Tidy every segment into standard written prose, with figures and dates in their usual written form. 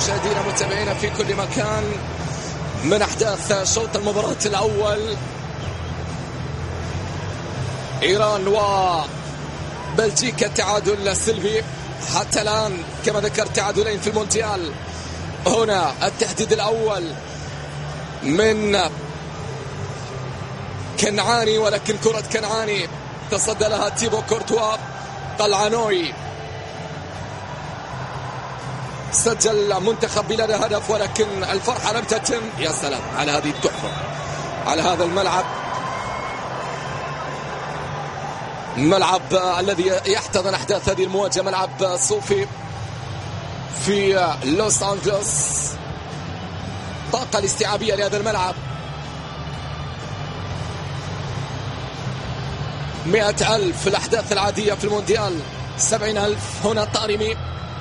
مشاهدينا متابعينا في كل مكان من أحداث شوط المباراة الأول. إيران وبلجيكا تعادل سلبي حتى الآن، كما ذكرت تعادلين في المونديال. هنا التهديد الأول من كنعاني، ولكن كرة كنعاني تصدى لها تيبو كورتوا. قلعانوي سجل منتخب بلاد هدف، ولكن الفرحة لم تتم. يا سلام على هذه التحفة، على هذا الملعب الذي يحتضن أحداث هذه المواجهة، ملعب صوفي في لوس أنجلوس. طاقة الاستيعابية لهذا الملعب 100,000 في الأحداث العادية في المونديال، 70,000 هنا. طارمي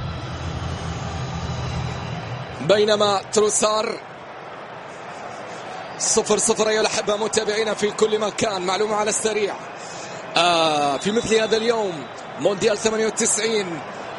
بينما تروسار 0-0. أيها الأحبة متابعينا في كل مكان، معلومة على السريع. في مثل هذا اليوم مونديال 98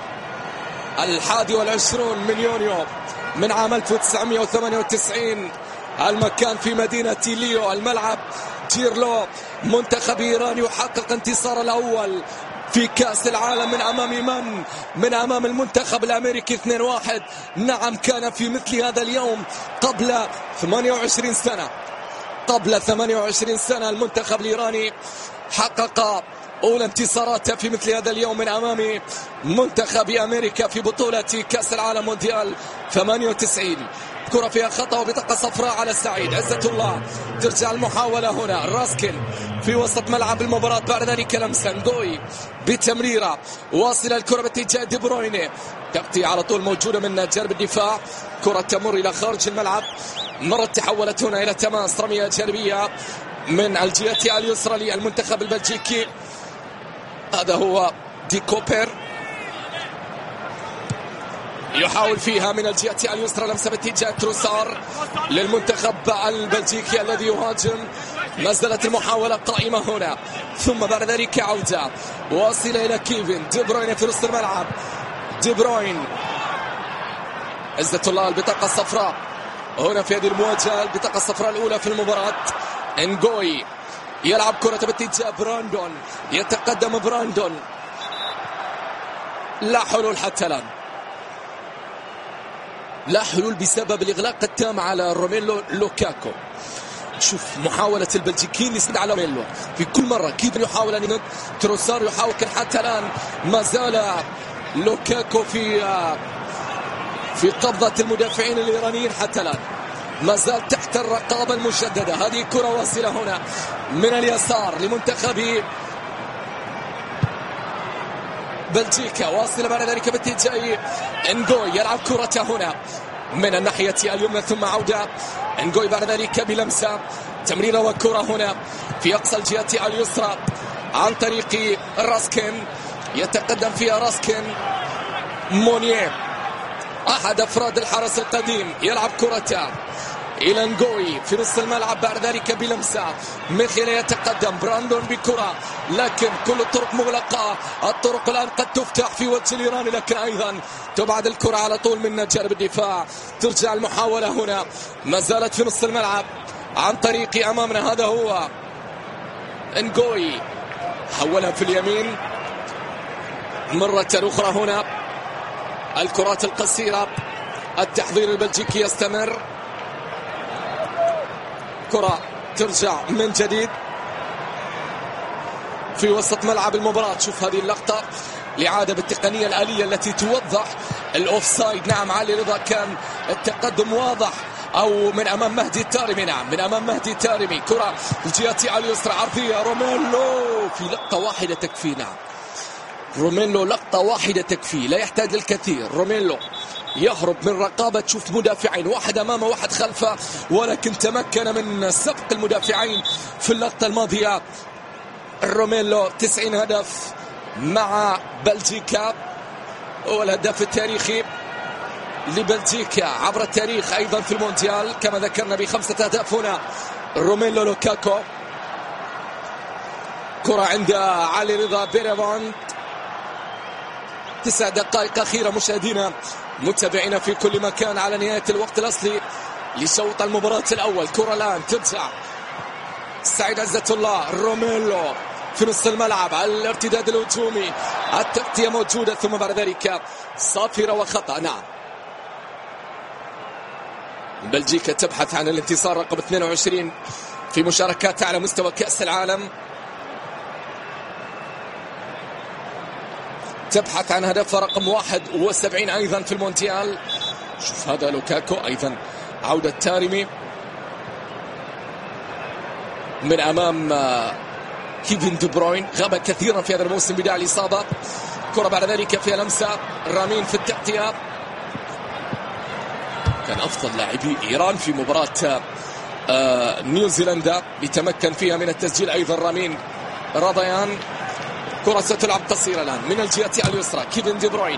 21 من يونيو من عام 1998، المكان في مدينة ليو، الملعب جيرلو. منتخب إيران يحقق انتصار الأول في كأس العالم من أمام من أمام المنتخب الأمريكي 2-1. نعم، كان في مثل هذا اليوم قبل 28 سنة. قبل 28 سنة المنتخب الإيراني حقق أولى انتصاراته في مثل هذا اليوم من أمام منتخب أمريكا في بطولة كأس العالم مونديال 98. كرة فيها خطأ وبطاقة صفراء على سعيد عزة الله. ترجع المحاولة هنا، راسكن في وسط ملعب المباراة. بعد ذلك لمسة نغوي بتمريرة واصلة الكرة باتجاه دي بروين. تغطية على طول موجودة من جانب الدفاع، كرة تمر إلى خارج الملعب. مرت تحولت هنا إلى تماس، رمية جانبية من الجهة اليسرى للمنتخب البلجيكي. هذا هو دي كوبر يحاول فيها من الجهة اليسرى، لمسة باتجاه تروسار للمنتخب البلجيكي الذي يهاجم. ما زالت المحاولة قائمة هنا، ثم بعد ذلك عودة واصلة إلى كيفن دي بروين في نصف الملعب. دي بروين، عزة الله، البطاقة الصفراء هنا في هذه المواجهة، البطاقة الصفراء الأولى في المباراة. نغوي يلعب كرة باتجاه براندون، يتقدم براندون، لا حلول حتى الآن، لا حلول بسبب الإغلاق التام على روميلو لوكاكو. شوف محاولة البلجيكيين يسد على روميلو في كل مرة. كيف يحاول أن تروسار يحاول، حتى الآن ما زال لوكاكو في قبضة المدافعين الإيرانيين. حتى الآن ما زال تحت الرقابة المشددة. هذه كرة واصلة هنا من اليسار لمنتخب بلجيكا، واصلة بعد ذلك باتجاه نغوي. يلعب كرة هنا من الناحية اليمنى، ثم عودة نغوي بعد ذلك بلمسة تمريرة وكرة هنا في أقصى الجهة اليسرى عن طريق راسكن. يتقدم فيها راسكن. مونيه أحد أفراد الحرس القديم يلعب كرة إلى نغوي في نص الملعب. بعد ذلك بلمسة من خلال يتقدم براندون بكرة، لكن كل الطرق مغلقة. الطرق الآن قد تفتح في وجه الإيراني، لكن أيضا تبعد الكرة على طول من جانب الدفاع. ترجع المحاولة هنا، ما زالت في نص الملعب عن طريق أمامنا. هذا هو نغوي، حولها في اليمين مرة أخرى. هنا الكرات القصيرة، التحضير البلجيكي يستمر. كرة ترجع من جديد في وسط ملعب المباراة. شوف هذه اللقطة، الإعادة بالتقنية الآلية التي توضح الأوفسايد. نعم، علي رضا كان التقدم واضح، أو من أمام مهدي التارمي. نعم، من أمام مهدي التارمي. كرة الجهة اليسرى عرضية، روميلو في لقطة واحدة تكفي. نعم، روميلو لقطة واحدة تكفي، لا يحتاج للكثير. روميلو يهرب من رقابة، شوف مدافعين، واحد أمامه واحد خلفه، ولكن تمكن من سبق المدافعين في اللقطة الماضية. روميلو 90 هدف مع بلجيكا، هو الهداف التاريخي لبلجيكا عبر التاريخ أيضا في المونديال، كما ذكرنا ب5 أهداف هنا. روميلو لوكاكو، كرة عند علي رضا بيريفون. 9 دقائق أخيرة مشاهدينا متابعينا في كل مكان على نهاية الوقت الأصلي لشوط المباراة الأول. كرة الآن ترجع سعيد عزة الله، روميلو في نص الملعب على الارتداد الهجومي، التغطية موجودة ثم بعد ذلك صافرة وخطأ. نعم، بلجيكا تبحث عن الانتصار رقم 22 في مشاركاتها على مستوى كأس العالم، تبحث عن هدف رقم 71 أيضا في المونديال. شوف هذا لوكاكو، أيضا عودة تاريمي من أمام كيفن دي بروين، غاب كثيرا في هذا الموسم بداية الإصابة. كرة بعد ذلك فيها لمسة، رامين في التغطية. كان أفضل لاعبي إيران في مباراة نيوزيلندا لتمكن فيها من التسجيل أيضا رامين رضيان. كرة ستلعب قصيرة الآن من الجهة اليسرى، كيفن دي بروين،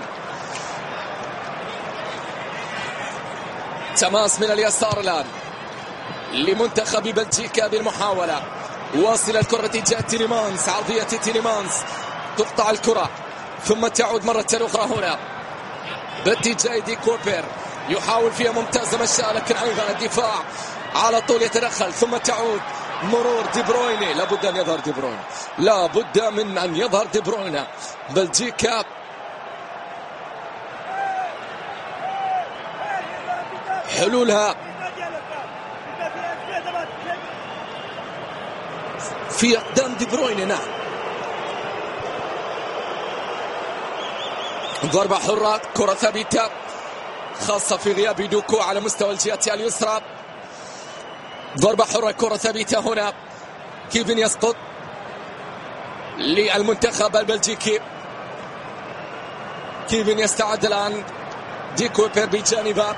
تماس من اليسار الآن لمنتخب بلجيكا بالمحاولة، واصل الكرة تجاه تيليمانس، عرضية تيليمانس، تقطع الكرة ثم تعود مرة أخرى هنا باتجاه دي كوبر، يحاول فيها ممتازة مشاء، لكن أيضا الدفاع على طول يتدخل، ثم تعود مرور دي برويني. لابد أن يظهر دي بروين، لابد من أن يظهر دي بروين. بلجيكا حلولها في أقدام دي بروين. نعم، ضربة حرة، كرة ثابتة خاصة في غياب دوكو على مستوى الجهة اليسرى. ضربة حرة، كرة ثابتة هنا، كيفن يسقط للمنتخب البلجيكي. كيفن يستعد الآن، دي كوبر بجانبه.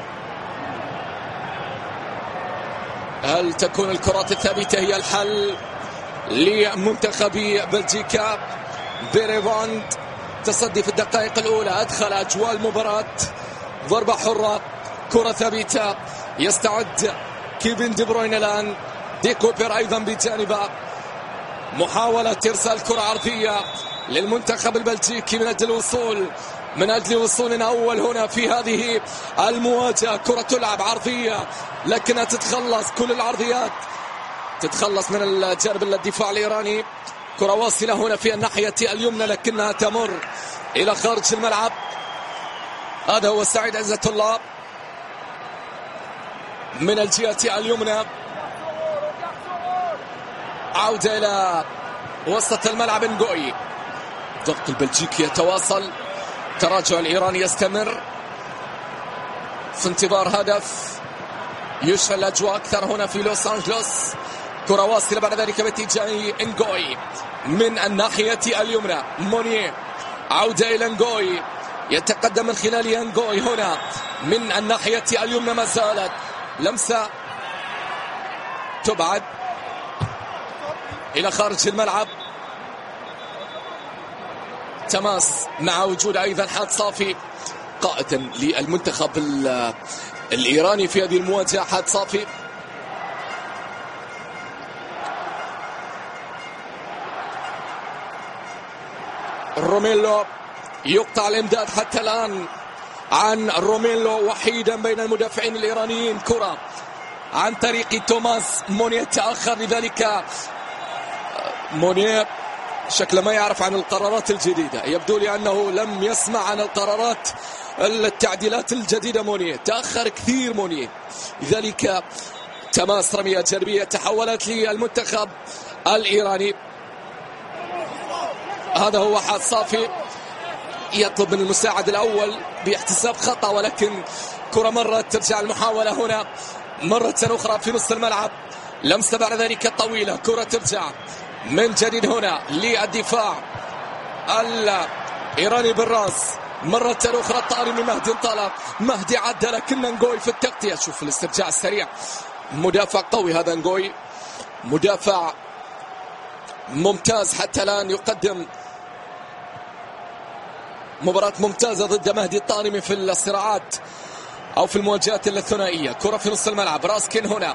هل تكون الكرات الثابتة هي الحل لمنتخب بلجيكا؟ بيريفاند تصدي في الدقائق الأولى، أدخل أجواء المباراة. ضربة حرة، كرة ثابتة، يستعد كيفن دي بروين الآن، دي كوبر أيضا بجانبه. محاولة إرسال كرة عرضية للمنتخب البلجيكي من أجل وصول أول هنا في هذه المواجهة. كرة تلعب عرضية لكنها تتخلص، كل العرضيات تتخلص من الجانب الدفاع الإيراني. كرة واصلة هنا في الناحية اليمنى لكنها تمر إلى خارج الملعب. هذا هو سعيد عزة الله من الجهة اليمنى، عودة إلى وسط الملعب. نغوي، ضغط البلجيكي يتواصل، تراجع الإيراني يستمر في انتظار هدف يشعل الأجواء أكثر هنا في لوس أنجلوس. كرة واصلة بعد ذلك باتجاه نغوي من الناحية اليمنى. مونيه، عودة إلى نغوي، يتقدم من خلال نغوي هنا من الناحية اليمنى. ما زالت لمسة تبعد إلى خارج الملعب. تماس مع وجود أيضا حاد صافي قائدا للمنتخب الإيراني في هذه المواجهة. حاد صافي روميلو، يقطع الإمداد حتى الآن عن روميلو وحيدا بين المدافعين الإيرانيين. كرة عن طريق توماس مونيه، تأخر، لذلك مونيه شكله ما يعرف عن القرارات الجديدة، يبدو لي أنه لم يسمع عن القرارات التعديلات الجديدة. مونيه تأخر كثير، مونيه، لذلك تماس رمية جانبية تحولت للمنتخب الإيراني. هذا هو حاد صافي يطلب من المساعد الأول باحتساب خطأ، ولكن كرة مرت، ترجع المحاولة هنا مرة أخرى في نص الملعب. لمسة بعد ذلك طويلة، كرة ترجع من جديد هنا للدفاع الإيراني بالراس. مرة أخرى طارمي، مهدي انطلق، مهدي عدى، لكن نغوي في التغطية. شوف الاسترجاع السريع، مدافع قوي هذا نغوي، مدافع ممتاز حتى الآن، يقدم مباراة ممتازة ضد مهدي الطارمي في الصراعات أو في المواجهات الثنائية. كرة في نص الملعب، راسكين هنا،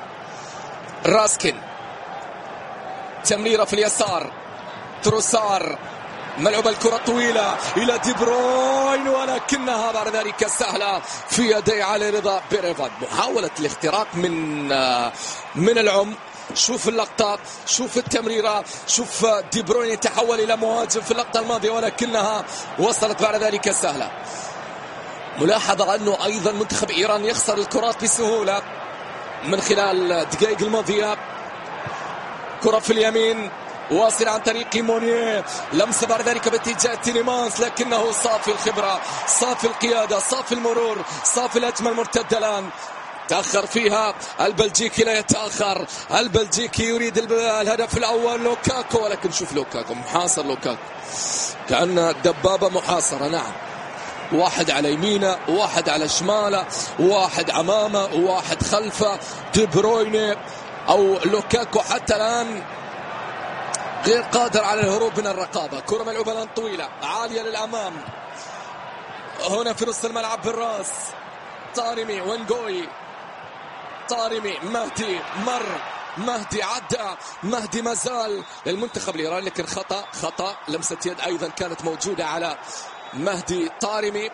راسكين، تمريرة في اليسار، تروسار ملعوب الكرة طويلة إلى دي بروين، ولكنها بعد ذلك سهلة في يدي علي رضا بيريفان. محاولة الاختراق من العمق. شوف اللقطة، شوف التمريرة، شوف دي بروين يتحول إلى مهاجم في اللقطة الماضية، ولكنها وصلت بعد ذلك سهلة. ملاحظة أنه أيضا منتخب إيران يخسر الكرات بسهولة من خلال الدقائق الماضية. كرة في اليمين واصل عن طريق مونيه، لمسة بعد ذلك باتجاه تيليمانس، لكنه صافي الخبرة، صافي القيادة، صافي المرور، صافي الهجمة المرتدة. الآن تأخر فيها البلجيكي، لا يتأخر البلجيكي، يريد الهدف الأول لوكاكو، ولكن شوف لوكاكو محاصر، لوكاكو كأن دبابة محاصرة. نعم، واحد على يمينه، واحد على شماله، واحد أمامه، واحد خلفه. دي بروين أو لوكاكو حتى الآن غير قادر على الهروب من الرقابة. كرة ملعوبة الآن طويلة عالية للأمام، هنا في نص الملعب بالراس طارمي ونجوي، طارمي مهدي، مر مهدي، عدى مهدي، مازال للمنتخب الإيراني، لكن خطأ لمسة يد أيضا كانت موجودة على مهدي طارمي.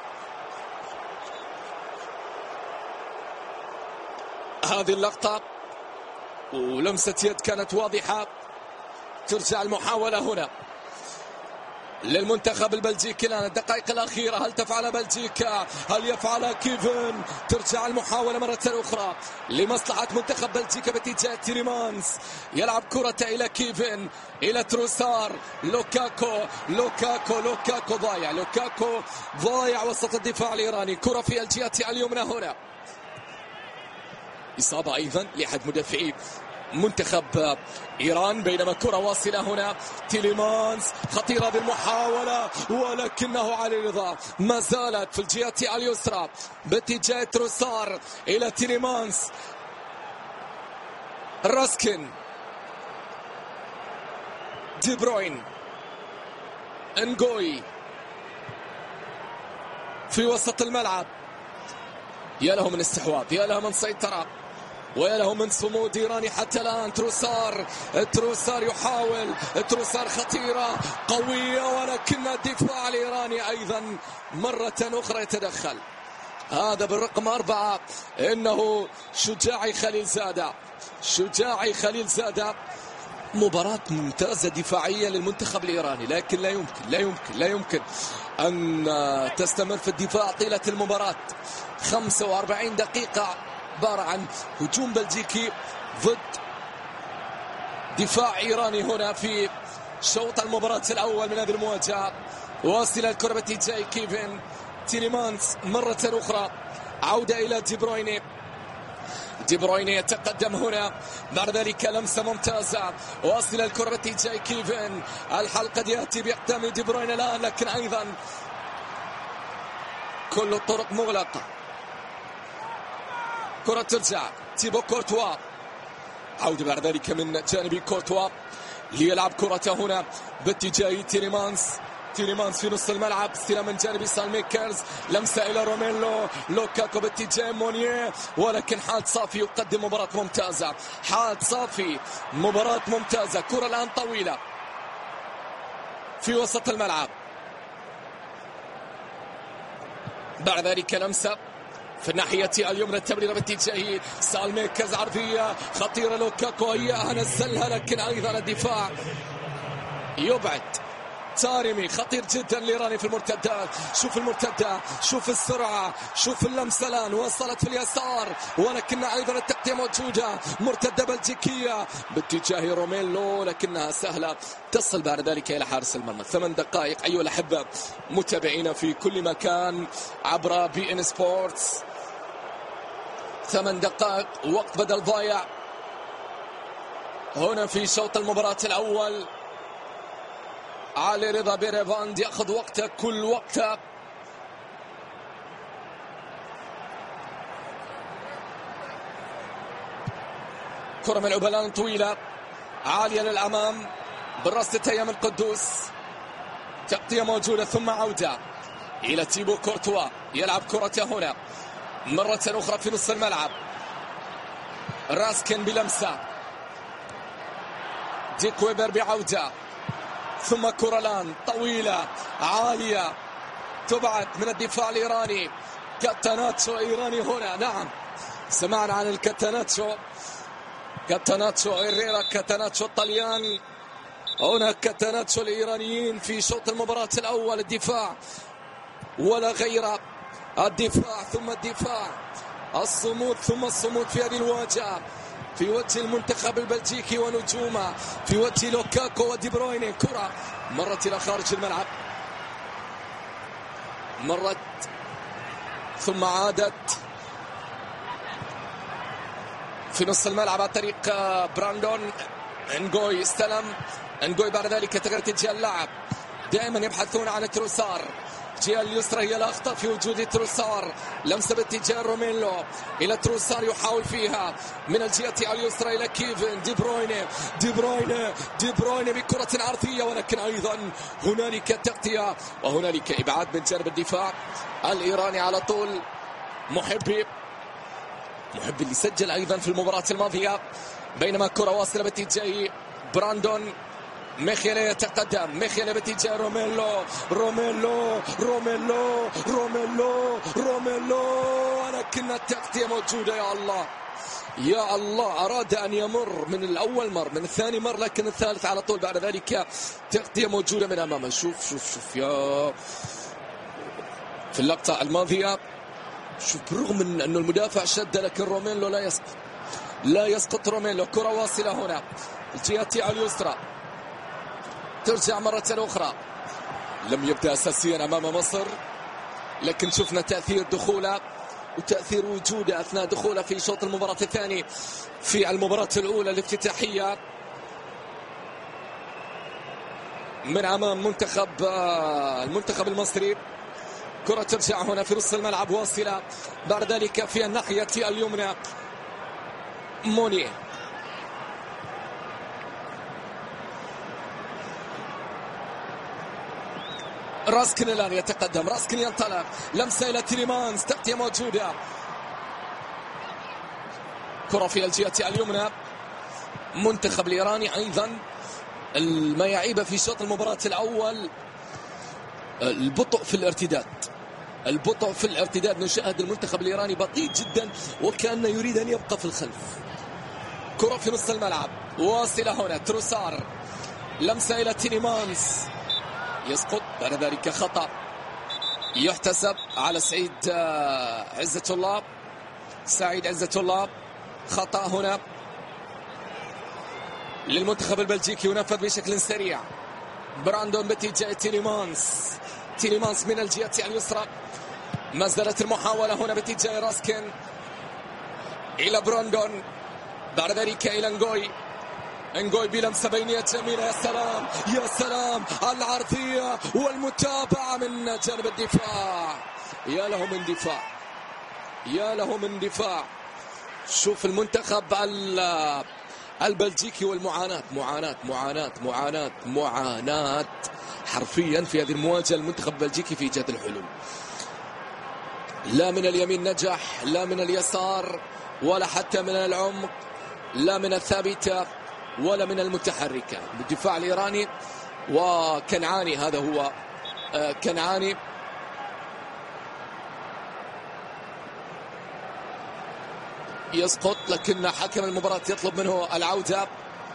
هذه اللقطة ولمسة يد كانت واضحة. ترجع المحاولة هنا للمنتخب البلجيكي الآن الدقائق الأخيرة. هل تفعل بلجيكا؟ هل يفعل كيفن؟ ترجع المحاولة مرة أخرى لمصلحة منتخب بلجيكا باتجاه تيليمانس، يلعب كرة إلى كيفن، إلى تروسار، لوكاكو ضايع، لوكاكو ضايع وسط الدفاع الإيراني. كرة في الجهة اليمنى هنا، إصابة أيضا لأحد مدافعي منتخب إيران، بينما كرة واصلة هنا. تيليمانس خطيرة بالمحاولة، ولكنه علي رضا ما زالت في الجهة اليسرى باتجاه تروسار إلى تيليمانس. راسكين، دي بروين، انجوي في وسط الملعب. يا له من استحواذ، يا له من سيطرة، ويا له من صمود إيراني حتى الآن. تروسار يحاول، تروسار خطيرة قوية، ولكن الدفاع الإيراني أيضا مرة أخرى يتدخل. هذا بالرقم 4 إنه شجاعي خليل زادة. مباراة ممتازة دفاعية للمنتخب الإيراني، لكن لا يمكن أن تستمر في الدفاع طيلة المباراة. 45 دقيقة عبارة عن هجوم بلجيكي ضد دفاع إيراني هنا في شوط المباراة الأول من هذه المواجهة. واصل الكرة باتجاه كيفن، تيليمانس مرة أخرى، عودة إلى دي بروين يتقدم هنا، بعد ذلك لمسة ممتازة، واصل الكرة باتجاه كيفن. الحل قد يأتي بإقدام دي بروين الآن، لكن أيضا كل الطرق مغلقة. كرة ترجع تيبو كورتوا، عودة بعد ذلك من جانب كورتوا ليلعب كرة هنا باتجاه تيليمانس في نص الملعب، استلام من جانب سالميكرز، لمسة إلى روميلو، لوكاكو باتجاه مونيه، ولكن حاد صافي يقدم مباراة ممتازة. كرة الآن طويلة في وسط الملعب، بعد ذلك لمسة في الناحية اليمنى، التمريرة باتجاه سالميكرز، عرضية خطيرة، لوكاكو إياها نزلها، لكن أيضا الدفاع يبعد. تارمي خطير جدا الإيراني في المرتدات. شوف المرتدة، شوف السرعة، شوف اللمسة الآن وصلت في اليسار، ولكن أيضا التغطية موجودة. مرتدة بلجيكية باتجاه روميلو، لكنها سهلة تصل بعد ذلك إلى حارس المرمى. 8 دقائق أيها الأحبة متابعينا في كل مكان عبر بي إن سبورتس. 8 دقائق وقت بدل ضايع هنا في شوط المباراة الأول. علي رضا بيريفان يأخذ وقته، كل وقته. كرة ملعوبة الآن طويلة عالية للأمام بالراس تيام القدوس، تغطية موجودة، ثم عودة إلى تيبو كورتوا، يلعب كرة هنا مرة أخرى في نص الملعب. راسكن بلمسة، ديك ويبر بعودة، ثم كرة الآن طويلة عالية تبعد من الدفاع الإيراني. كاتاناتشو إيراني هنا. نعم سمعنا عن الكاتاناتشو، كاتاناتشو إيريرا، كاتاناتشو الطليان. هنا كاتاناتشو الإيرانيين في شوط المباراة الأول. الدفاع ولا غير، الدفاع ثم الدفاع، الصمود ثم الصمود في هذه الواجهة، في وجه المنتخب البلجيكي ونجومه، في وجه لوكاكو ودي بروين. كرة مرت إلى خارج الملعب، مرت ثم عادت في نص الملعب عن طريق براندون. انجوي استلم، انجوي بعد ذلك تغير اتجاه اللعب. دائما يبحثون عن تروسار، الجهة اليسرى هي الأخطر في وجود تروسار. لمسة باتجاه روميلو إلى تروسار يحاول فيها من الجهة اليسرى إلى كيفن دي بروين. دي بروين، دي بروين بكرة عرضية، ولكن أيضا هنالك تغطية وهنالك إبعاد من جانب الدفاع الإيراني على طول. محبي اللي سجل أيضا في المباراة الماضية، بينما كرة واصلة باتجاه براندون. ميخيل يتقدم، ميخيل باتجاه روميلو، روميلو روميلو روميلو روميلو، ولكن التغطية موجودة. يا الله يا الله، أراد أن يمر من الأول مر، من الثاني مر، لكن الثالث على طول بعد ذلك تغطية موجودة من أمامه. شوف شوف شوف يا في اللقطة الماضية، شوف بالرغم من أنه المدافع شد، لكن روميلو لا يسقط، لا يسقط روميلو. كرة واصلة هنا الجهة اليسرى، ترجع مرة أخرى. لم يبدأ أساسيا أمام مصر، لكن شفنا تأثير دخوله وتأثير وجوده أثناء دخوله في شوط المباراة الثاني في المباراة الأولى الافتتاحية من أمام المنتخب المصري. كرة ترجع هنا في نص الملعب واصلة، بعد ذلك في الناحية اليمنى موني. راسكن الآن يتقدم، راسكن ينطلق، لمسة إلى تيليمانز، تغطية موجودة. كرة في الجهة اليمنى. منتخب الإيراني أيضا ما يعيب في شوط المباراة الأول البطء في الارتداد، البطء في الارتداد. نشاهد المنتخب الإيراني بطيء جدا وكأنه يريد أن يبقى في الخلف. كرة في نص الملعب واصلة هنا، تروسار، لمسة إلى تيليمانز، يسقط بعد ذلك خطأ يحتسب على سعيد عزة الله، سعيد عزة الله. خطأ هنا للمنتخب البلجيكي، ينفذ بشكل سريع. براندون باتجاه تيليمانز، تيليمانز من الجهة اليسرى، ما زالت المحاولة هنا باتجاه راسكن إلى براندون، بعد ذلك إلى انجوي. انجوي بلمسة بينية جميلة، يا سلام يا سلام، العرضية والمتابعة من جانب الدفاع. يا له من دفاع، يا له من دفاع. شوف المنتخب البلجيكي والمعاناة، معاناة معاناة معاناة معاناة حرفيا في هذه المواجهة. المنتخب البلجيكي في إيجاد الحلول، لا من اليمين نجح، لا من اليسار، ولا حتى من العمق، لا من الثابتة ولا من المتحركة. بالدفاع الإيراني وكنعاني، هذا هو كنعاني. يسقط، لكن حكم المباراة يطلب منه العودة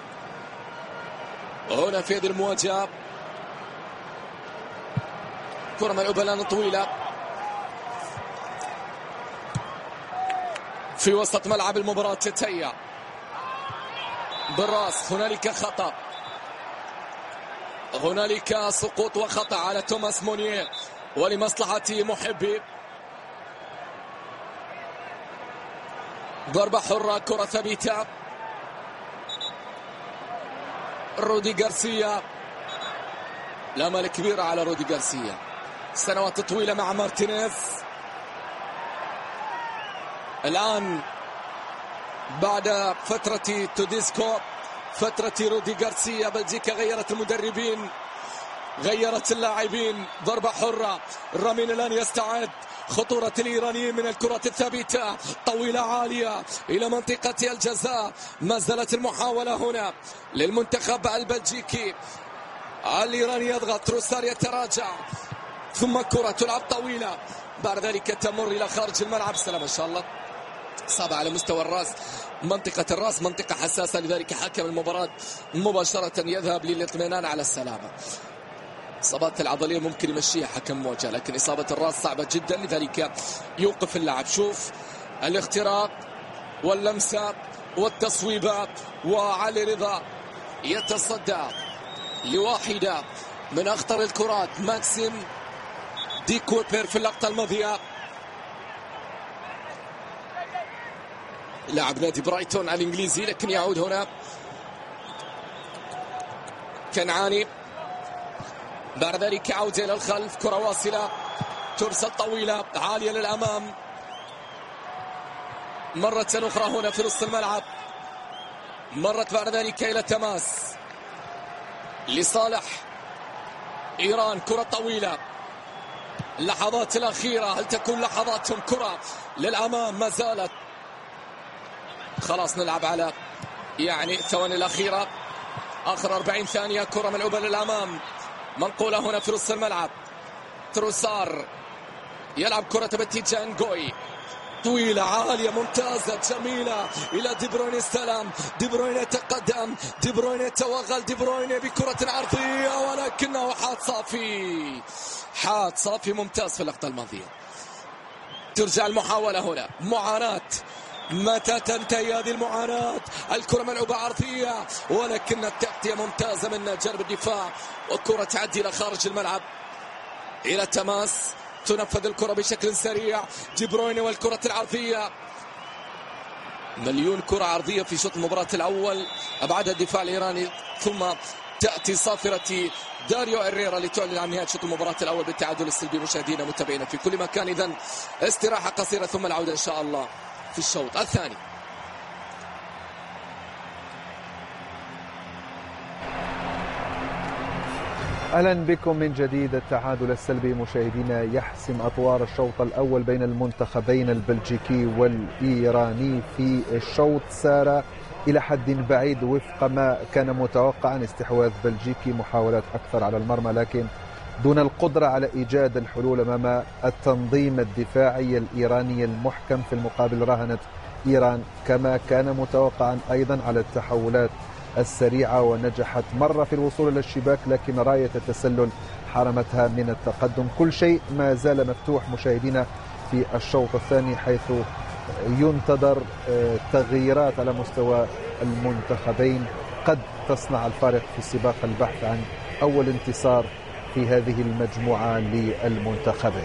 هنا في هذه المواجهة. كرة ملعوبة الآن طويلة في وسط ملعب المباراة. تتيا بالراس، هنالك خطأ، هنالك سقوط وخطأ على توماس مونيه ولمصلحة محبي. ضربة حرة، كرة ثابتة. رودي غارسيا، الأمل كبيرة على رودي غارسيا، سنوات طويلة مع مارتينيز. الآن بعد فترة توديسكو، فترة رودي غارسيا، بلجيكا غيرت المدربين، غيرت اللاعبين. ضربة حرة، رامين الآن يستعد. خطورة الإيرانيين من الكرة الثابتة، طويلة عالية إلى منطقة الجزاء. ما زالت المحاولة هنا للمنتخب البلجيكي. الإيراني يضغط، تروسار يتراجع، ثم كرة تلعب طويلة، بعد ذلك تمر إلى خارج الملعب. سلام إن شاء الله، إصابة على مستوى الرأس، منطقة الرأس منطقة حساسة، لذلك حكم المباراة مباشرة يذهب للاطمئنان على السلامة. إصابات العضلية ممكن يمشيها حكم مواجهة، لكن إصابة الرأس صعبة جدا، لذلك يوقف اللاعب. شوف الاختراق واللمسة والتصويبات، وعلي رضا يتصدى لواحدة من أخطر الكرات، ماكسيم دي كوبر في اللقطة الماضية، لاعب نادي برايتون الإنجليزي، لكن يعود هنا كنعاني. بعد ذلك عودة إلى الخلف، كرة واصلة، ترسل طويلة عالية للأمام، مرة أخرى هنا في نص الملعب، مرت بعد ذلك إلى تماس لصالح إيران، كرة طويلة، اللحظات الأخيرة، هل تكون لحظاتهم؟ كرة للأمام ما زالت، خلاص نلعب على الثواني الأخيرة، آخر 40 ثانية، كرة ملعوبة للأمام، منقولة هنا في نص الملعب، تروسار يلعب كرة باتجاه نغوي، طويلة عالية ممتازة جميلة إلى دي بروين، استلم دي بروين، يتقدم دي بروين، يتوغل دي بروين بكرة عرضية، ولكنه حاد صافي ممتاز في اللقطة الماضية. ترجع المحاولة هنا، معاناة، متى تنتهي هذه المعاناة؟ الكرة ملعوبة عرضية، ولكن التغطية ممتازة من جانب الدفاع، والكرة تعدي إلى خارج الملعب إلى تماس، تنفذ الكرة بشكل سريع، دي بروين والكرة العرضية، مليون كرة عرضية في شوط المباراة الأول أبعدها الدفاع الإيراني، ثم تأتي صافرة داريو إريرا لتعلن عن نهاية شوط المباراة الأول بالتعادل السلبي. مشاهدينا متابعينا في كل مكان، إذن استراحة قصيرة ثم العودة إن شاء الله في الشوط الثاني. أهلا بكم من جديد. التعادل السلبي مشاهدينا يحسم أطوار الشوط الأول بين المنتخبين البلجيكي والإيراني. في الشوط سار إلى حد بعيد وفق ما كان متوقعا، استحواذ بلجيكي، محاولات أكثر على المرمى، لكن دون القدرة على إيجاد الحلول أمام التنظيم الدفاعي الإيراني المحكم. في المقابل راهنت إيران كما كان متوقعا أيضا على التحولات السريعة، ونجحت مرة في الوصول إلى الشباك، لكن راية التسلل حرمتها من التقدم. كل شيء ما زال مفتوح مشاهدينا في الشوط الثاني، حيث ينتظر تغييرات على مستوى المنتخبين قد تصنع الفارق في سباق البحث عن أول انتصار في هذه المجموعة للمنتخبين.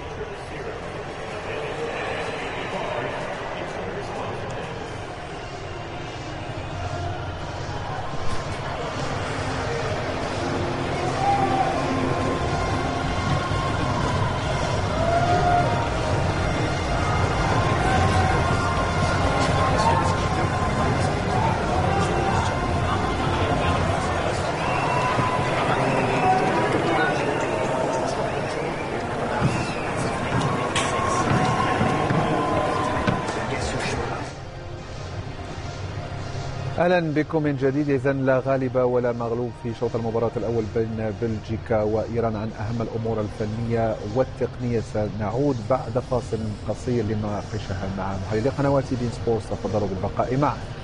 أهلا بكم من جديد. إذن لا غالب ولا مغلوب في شوط المباراة الأول بين بلجيكا وإيران. عن أهم الأمور الفنية والتقنية سنعود بعد فاصل قصير لنناقشها مع محللي قنوات بين سبورتس. تفضلوا بالبقاء معنا.